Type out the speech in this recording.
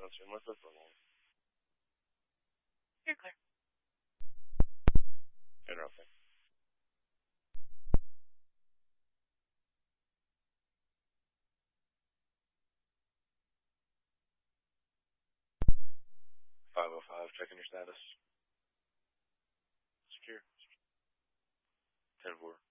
answering. What's the phone line? You're clear. Interrupting. Checking your status. Secure. 10-4.